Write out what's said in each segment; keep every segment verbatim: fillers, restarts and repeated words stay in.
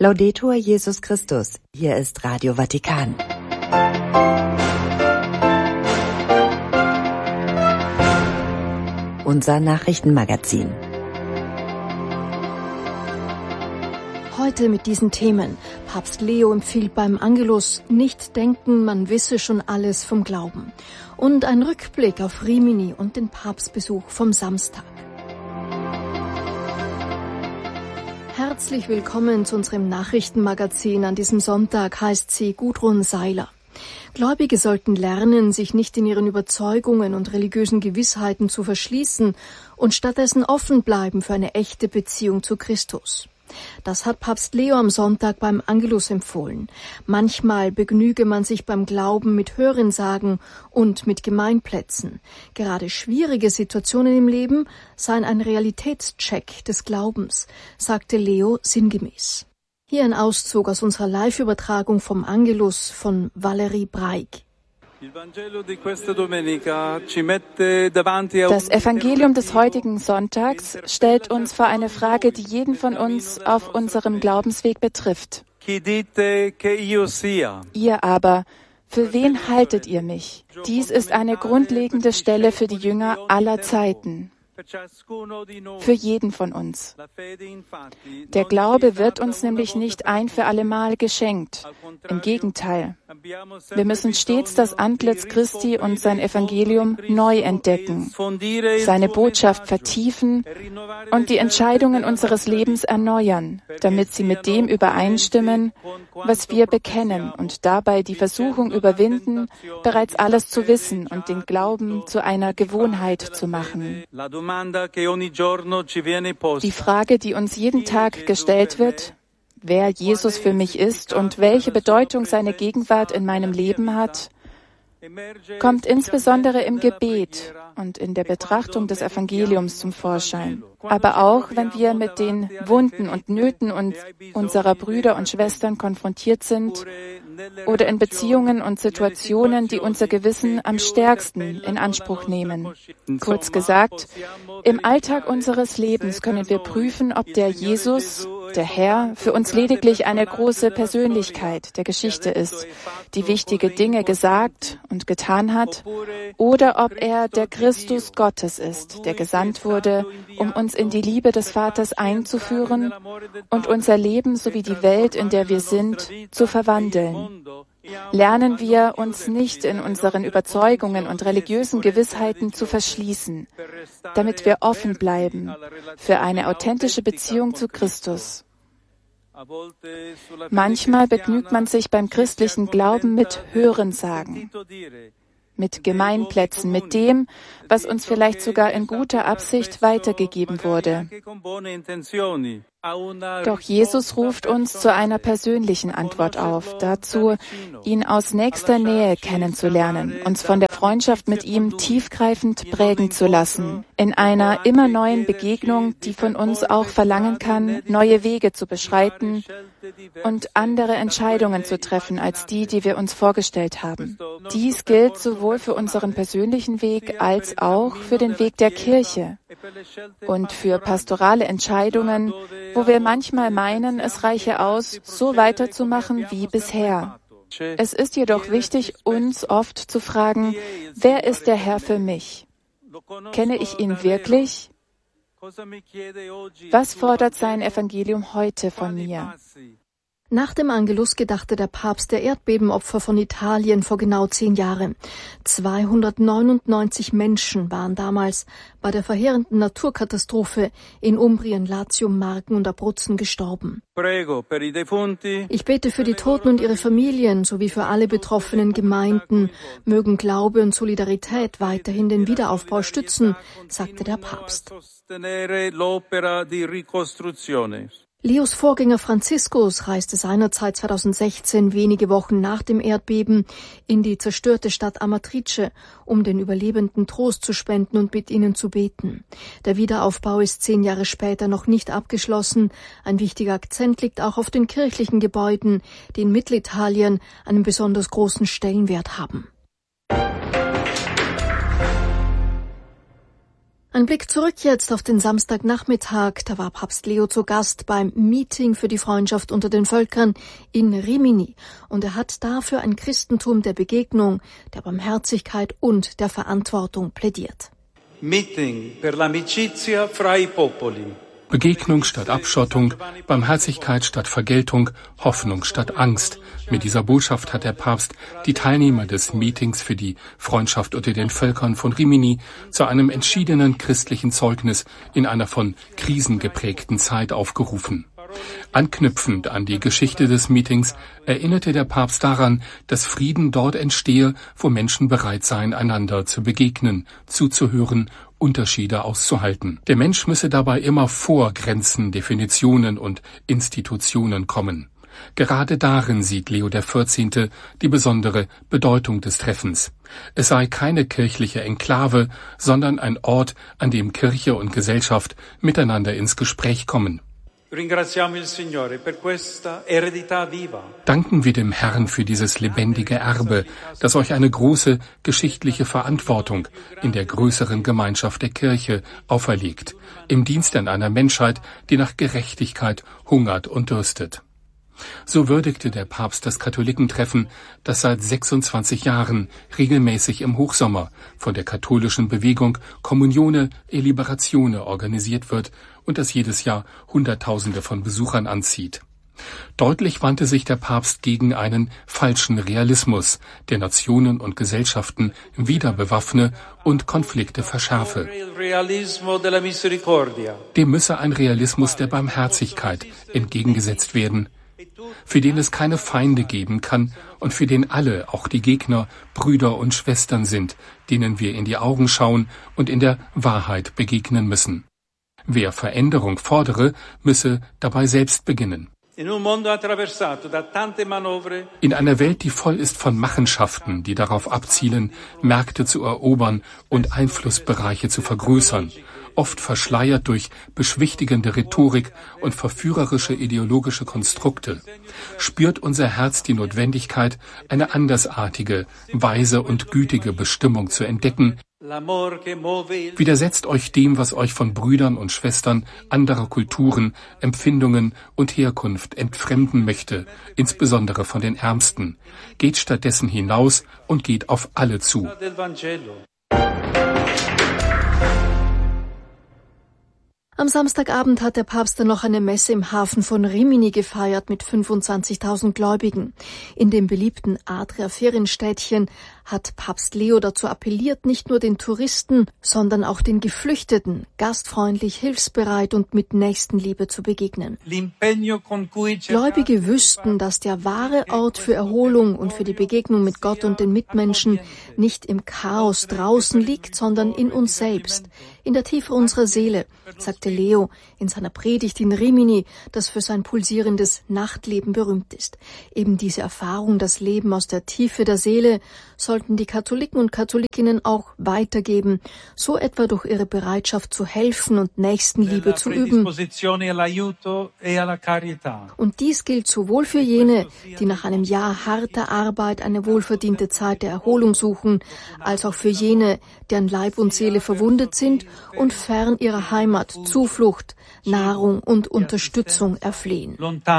Laudetur Jesus Christus. Hier ist Radio Vatikan. Unser Nachrichtenmagazin. Heute mit diesen Themen. Papst Leo empfiehlt beim Angelus, nicht denken, man wisse schon alles vom Glauben. Und ein Rückblick auf Rimini und den Papstbesuch vom Samstag. Herzlich willkommen zu unserem Nachrichtenmagazin. An diesem Sonntag heißt sie Gudrun Seiler. Gläubige sollten lernen, sich nicht in ihren Überzeugungen und religiösen Gewissheiten zu verschließen und stattdessen offen bleiben für eine echte Beziehung zu Christus. Das hat Papst Leo am Sonntag beim Angelus empfohlen. Manchmal begnüge man sich beim Glauben mit Hörensagen und mit Gemeinplätzen. Gerade schwierige Situationen im Leben seien ein Realitätscheck des Glaubens, sagte Leo sinngemäß. Hier ein Auszug aus unserer Live-Übertragung vom Angelus von Valerie Breik. Das Evangelium des heutigen Sonntags stellt uns vor eine Frage, die jeden von uns auf unserem Glaubensweg betrifft. Ihr aber, für wen haltet ihr mich? Dies ist eine grundlegende Stelle für die Jünger aller Zeiten. Für jeden von uns. Der Glaube wird uns nämlich nicht ein für alle Mal geschenkt. Im Gegenteil. Wir müssen stets das Antlitz Christi und sein Evangelium neu entdecken, seine Botschaft vertiefen und die Entscheidungen unseres Lebens erneuern, damit sie mit dem übereinstimmen, was wir bekennen und dabei die Versuchung überwinden, bereits alles zu wissen und den Glauben zu einer Gewohnheit zu machen. Die Frage, die uns jeden Tag gestellt wird, wer Jesus für mich ist und welche Bedeutung seine Gegenwart in meinem Leben hat, kommt insbesondere im Gebet und in der Betrachtung des Evangeliums zum Vorschein. Aber auch, wenn wir mit den Wunden und Nöten und unserer Brüder und Schwestern konfrontiert sind oder in Beziehungen und Situationen, die unser Gewissen am stärksten in Anspruch nehmen. Kurz gesagt, im Alltag unseres Lebens können wir prüfen, ob der Jesus, der Herr, für uns lediglich eine große Persönlichkeit der Geschichte ist, die wichtige Dinge gesagt und getan hat, oder ob er der Christus Gottes ist, der gesandt wurde, um uns in die Liebe des Vaters einzuführen und unser Leben sowie die Welt, in der wir sind, zu verwandeln. Lernen wir, uns nicht in unseren Überzeugungen und religiösen Gewissheiten zu verschließen, damit wir offen bleiben für eine authentische Beziehung zu Christus. Manchmal begnügt man sich beim christlichen Glauben mit Hörensagen, mit Gemeinplätzen, mit dem, was uns vielleicht sogar in guter Absicht weitergegeben wurde. Doch Jesus ruft uns zu einer persönlichen Antwort auf, dazu, ihn aus nächster Nähe kennenzulernen, uns von der Freundschaft mit ihm tiefgreifend prägen zu lassen, in einer immer neuen Begegnung, die von uns auch verlangen kann, neue Wege zu beschreiten und andere Entscheidungen zu treffen als die, die wir uns vorgestellt haben. Dies gilt sowohl für unseren persönlichen Weg als auch für den Weg der Kirche und für pastorale Entscheidungen, wo wir manchmal meinen, es reiche aus, so weiterzumachen wie bisher. Es ist jedoch wichtig, uns oft zu fragen, wer ist der Herr für mich? Kenne ich ihn wirklich? Was fordert sein Evangelium heute von mir? Nach dem Angelus gedachte der Papst der Erdbebenopfer von Italien vor genau zehn Jahren. zweihundertneunundneunzig Menschen waren damals bei der verheerenden Naturkatastrophe in Umbrien, Latium, Marken und Abruzzen gestorben. Ich bete für die Toten und ihre Familien sowie für alle betroffenen Gemeinden. Mögen Glaube und Solidarität weiterhin den Wiederaufbau stützen, sagte der Papst. Leos Vorgänger Franziskus reiste seinerzeit zweitausendsechzehn, wenige Wochen nach dem Erdbeben, in die zerstörte Stadt Amatrice, um den Überlebenden Trost zu spenden und mit ihnen zu beten. Der Wiederaufbau ist zehn Jahre später noch nicht abgeschlossen. Ein wichtiger Akzent liegt auch auf den kirchlichen Gebäuden, die in Mittelitalien einen besonders großen Stellenwert haben. Ein Blick zurück jetzt auf den Samstagnachmittag. Da war Papst Leo zu Gast beim Meeting für die Freundschaft unter den Völkern in Rimini. Und er hat dafür ein Christentum der Begegnung, der Barmherzigkeit und der Verantwortung plädiert. Meeting per l'amicizia fra i popoli. Begegnung statt Abschottung, Barmherzigkeit statt Vergeltung, Hoffnung statt Angst. Mit dieser Botschaft hat der Papst die Teilnehmer des Meetings für die Freundschaft unter den Völkern von Rimini zu einem entschiedenen christlichen Zeugnis in einer von Krisen geprägten Zeit aufgerufen. Anknüpfend an die Geschichte des Meetings erinnerte der Papst daran, dass Frieden dort entstehe, wo Menschen bereit seien, einander zu begegnen, zuzuhören, Unterschiede auszuhalten. Der Mensch müsse dabei immer vor Grenzen, Definitionen und Institutionen kommen. Gerade darin sieht Leo der vierzehnte die besondere Bedeutung des Treffens. Es sei keine kirchliche Enklave, sondern ein Ort, an dem Kirche und Gesellschaft miteinander ins Gespräch kommen. Danken wir dem Herrn für dieses lebendige Erbe, das euch eine große geschichtliche Verantwortung in der größeren Gemeinschaft der Kirche auferlegt, im Dienst an einer Menschheit, die nach Gerechtigkeit hungert und dürstet. So würdigte der Papst das Katholikentreffen, das seit sechsundzwanzig Jahren regelmäßig im Hochsommer von der katholischen Bewegung Communione e Liberazione organisiert wird und das jedes Jahr Hunderttausende von Besuchern anzieht. Deutlich wandte sich der Papst gegen einen falschen Realismus, der Nationen und Gesellschaften wieder bewaffne und Konflikte verschärfe. Dem müsse ein Realismus der Barmherzigkeit entgegengesetzt werden, für den es keine Feinde geben kann und für den alle, auch die Gegner, Brüder und Schwestern sind, denen wir in die Augen schauen und in der Wahrheit begegnen müssen. Wer Veränderung fordere, müsse dabei selbst beginnen. In einer Welt, die voll ist von Machenschaften, die darauf abzielen, Märkte zu erobern und Einflussbereiche zu vergrößern, oft verschleiert durch beschwichtigende Rhetorik und verführerische ideologische Konstrukte, spürt unser Herz die Notwendigkeit, eine andersartige, weise und gütige Bestimmung zu entdecken. Widersetzt euch dem, was euch von Brüdern und Schwestern anderer Kulturen, Empfindungen und Herkunft entfremden möchte, insbesondere von den Ärmsten. Geht stattdessen hinaus und geht auf alle zu. Am Samstagabend hat der Papst dann noch eine Messe im Hafen von Rimini gefeiert mit fünfundzwanzigtausend Gläubigen. In dem beliebten Adria-Ferienstädtchen hat Papst Leo dazu appelliert, nicht nur den Touristen, sondern auch den Geflüchteten gastfreundlich, hilfsbereit und mit Nächstenliebe zu begegnen. Gläubige wüssten, dass der wahre Ort für Erholung und für die Begegnung mit Gott und den Mitmenschen nicht im Chaos draußen liegt, sondern in uns selbst, in der Tiefe unserer Seele, sagte Leo in seiner Predigt in Rimini, das für sein pulsierendes Nachtleben berühmt ist. Eben diese Erfahrung, das Leben aus der Tiefe der Seele, sollten die Katholiken und Katholikinnen auch weitergeben, so etwa durch ihre Bereitschaft zu helfen und Nächstenliebe zu üben. Und dies gilt sowohl für jene, die nach einem Jahr harter Arbeit eine wohlverdiente Zeit der Erholung suchen, als auch für jene, deren Leib und Seele verwundet sind und fern ihrer Heimat Zuflucht, Nahrung und Unterstützung erflehen.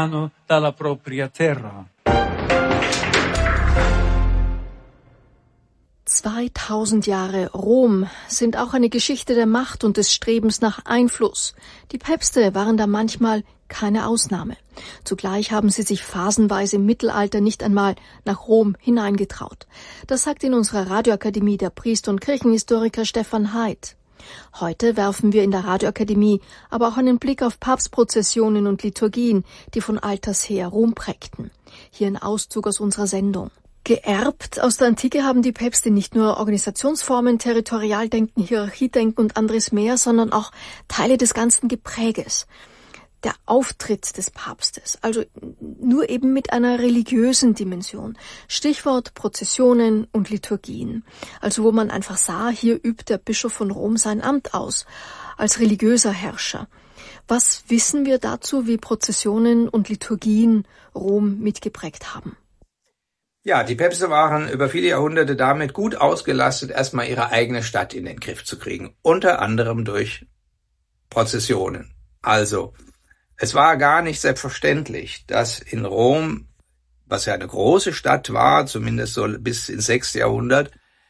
zweitausend Jahre Rom sind auch eine Geschichte der Macht und des Strebens nach Einfluss. Die Päpste waren da manchmal keine Ausnahme. Zugleich haben sie sich phasenweise im Mittelalter nicht einmal nach Rom hineingetraut. Das sagt in unserer Radioakademie der Priester und Kirchenhistoriker Stefan Heid. Heute werfen wir in der Radioakademie aber auch einen Blick auf Papstprozessionen und Liturgien, die von alters her Rom prägten. Hier ein Auszug aus unserer Sendung. Geerbt aus der Antike haben die Päpste nicht nur Organisationsformen, Territorialdenken, Hierarchiedenken und anderes mehr, sondern auch Teile des ganzen Gepräges. Der Auftritt des Papstes, also nur eben mit einer religiösen Dimension. Stichwort Prozessionen und Liturgien. Also wo man einfach sah, hier übt der Bischof von Rom sein Amt aus, als religiöser Herrscher. Was wissen wir dazu, wie Prozessionen und Liturgien Rom mitgeprägt haben? Ja, die Päpste waren über viele Jahrhunderte damit gut ausgelastet, erstmal ihre eigene Stadt in den Griff zu kriegen. Unter anderem durch Prozessionen. Also, es war gar nicht selbstverständlich, dass in Rom, was ja eine große Stadt war, zumindest so bis ins sechste Jahrhundert,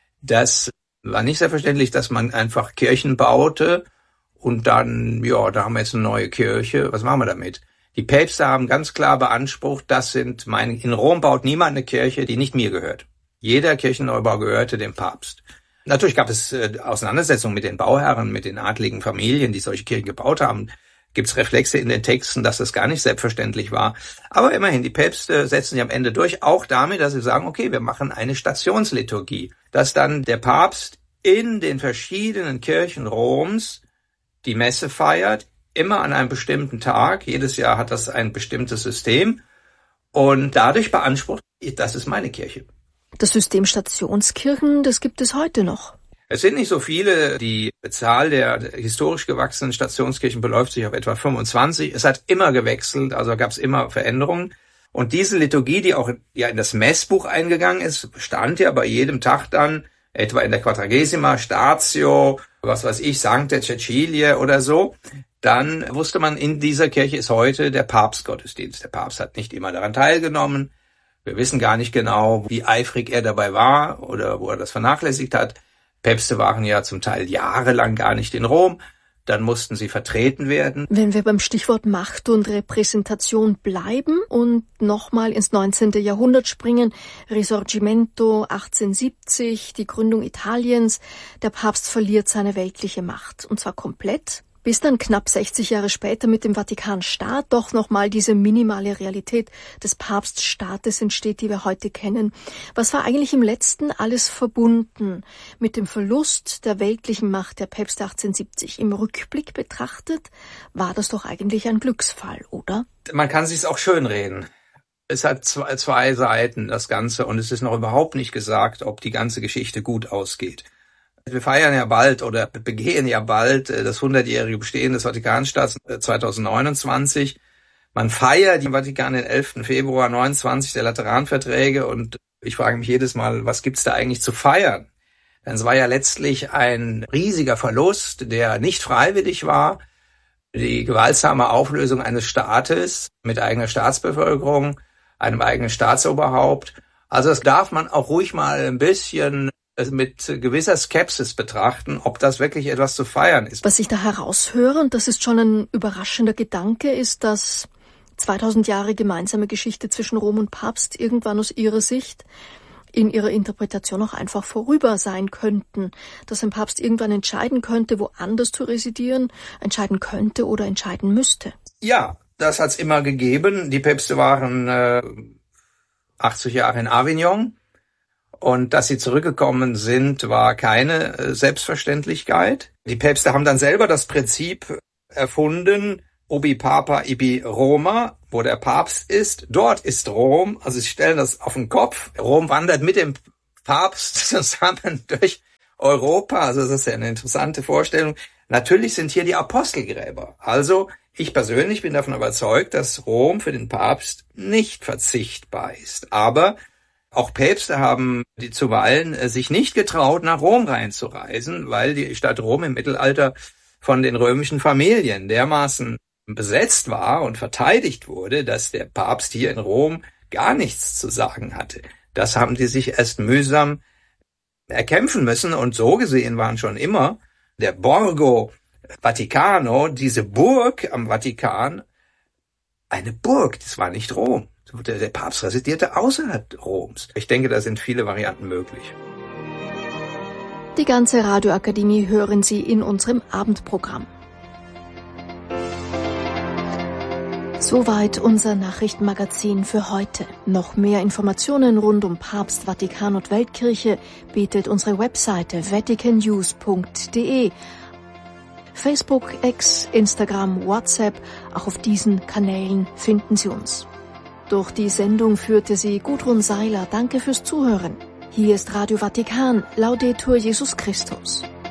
das war nicht selbstverständlich, dass man einfach Kirchen baute und dann, ja, da haben wir jetzt eine neue Kirche, was machen wir damit? Die Päpste haben ganz klar beansprucht, das sind meine, in Rom baut niemand eine Kirche, die nicht mir gehört. Jeder Kirchenneubau gehörte dem Papst. Natürlich gab es äh, Auseinandersetzungen mit den Bauherren, mit den adligen Familien, die solche Kirchen gebaut haben. Gibt es Reflexe in den Texten, dass das gar nicht selbstverständlich war. Aber immerhin, die Päpste setzen sich am Ende durch, auch damit, dass sie sagen, okay, wir machen eine Stationsliturgie. Dass dann der Papst in den verschiedenen Kirchen Roms die Messe feiert, immer an einem bestimmten Tag. Jedes Jahr hat das ein bestimmtes System. Und dadurch beansprucht, das ist meine Kirche. Das System Stationskirchen, das gibt es heute noch. Es sind nicht so viele. Die Zahl der historisch gewachsenen Stationskirchen beläuft sich auf etwa fünfundzwanzig. Es hat immer gewechselt, also gab es immer Veränderungen. Und diese Liturgie, die auch ja in das Messbuch eingegangen ist, stand ja bei jedem Tag dann, etwa in der Quadragesima, Statio, was weiß ich, Sancte Cecilie oder so. Dann wusste man, in dieser Kirche ist heute der Papstgottesdienst. Der Papst hat nicht immer daran teilgenommen. Wir wissen gar nicht genau, wie eifrig er dabei war oder wo er das vernachlässigt hat. Päpste waren ja zum Teil jahrelang gar nicht in Rom. Dann mussten sie vertreten werden. Wenn wir beim Stichwort Macht und Repräsentation bleiben und nochmal ins neunzehnte Jahrhundert springen, Risorgimento achtzehnhundertsiebzig, die Gründung Italiens, der Papst verliert seine weltliche Macht, und zwar komplett. Bis dann knapp sechzig Jahre später mit dem Vatikanstaat doch nochmal diese minimale Realität des Papststaates entsteht, die wir heute kennen. Was war eigentlich im Letzten alles verbunden mit dem Verlust der weltlichen Macht der Päpste achtzehnhundertsiebzig? Im Rückblick betrachtet war das doch eigentlich ein Glücksfall, oder? Man kann sich's auch schönreden. Es hat zwei, zwei Seiten, das Ganze, und es ist noch überhaupt nicht gesagt, ob die ganze Geschichte gut ausgeht. Wir feiern ja bald oder begehen ja bald das hundertjährige Bestehen des Vatikanstaats zweitausendneunundzwanzig. Man feiert im Vatikan den elften Februar neunundzwanzig der Lateranverträge, und ich frage mich jedes Mal, was gibt's da eigentlich zu feiern? Denn es war ja letztlich ein riesiger Verlust, der nicht freiwillig war. Die gewaltsame Auflösung eines Staates mit eigener Staatsbevölkerung, einem eigenen Staatsoberhaupt. Also das darf man auch ruhig mal ein bisschen mit gewisser Skepsis betrachten, ob das wirklich etwas zu feiern ist. Was ich da heraushöre, und das ist schon ein überraschender Gedanke, ist, dass zweitausend Jahre gemeinsame Geschichte zwischen Rom und Papst irgendwann aus Ihrer Sicht in ihrer Interpretation auch einfach vorüber sein könnten. Dass ein Papst irgendwann entscheiden könnte, woanders zu residieren, entscheiden könnte oder entscheiden müsste. Ja, das hat's immer gegeben. Die Päpste waren äh, achtzig Jahre in Avignon. Und dass sie zurückgekommen sind, war keine äh, Selbstverständlichkeit. Die Päpste haben dann selber das Prinzip erfunden, ubi Papa ibi Roma, wo der Papst ist, dort ist Rom. Also sie stellen das auf den Kopf. Rom wandert mit dem Papst zusammen durch Europa. Also das ist ja eine interessante Vorstellung. Natürlich sind hier die Apostelgräber. Also ich persönlich bin davon überzeugt, dass Rom für den Papst nicht verzichtbar ist. Aber auch Päpste haben die zuweilen äh, sich nicht getraut, nach Rom reinzureisen, weil die Stadt Rom im Mittelalter von den römischen Familien dermaßen besetzt war und verteidigt wurde, dass der Papst hier in Rom gar nichts zu sagen hatte. Das haben die sich erst mühsam erkämpfen müssen, und so gesehen waren schon immer der Borgo Vaticano, diese Burg am Vatikan, eine Burg, das war nicht Rom. Der Papst residierte außerhalb Roms. Ich denke, da sind viele Varianten möglich. Die ganze Radioakademie hören Sie in unserem Abendprogramm. Soweit unser Nachrichtenmagazin für heute. Noch mehr Informationen rund um Papst, Vatikan und Weltkirche bietet unsere Webseite vatican news punkt de. Facebook, X, Instagram, WhatsApp, auch auf diesen Kanälen finden Sie uns. Durch die Sendung führte sie Gudrun Seiler. Danke fürs Zuhören. Hier ist Radio Vatikan. Laudetur Jesus Christus.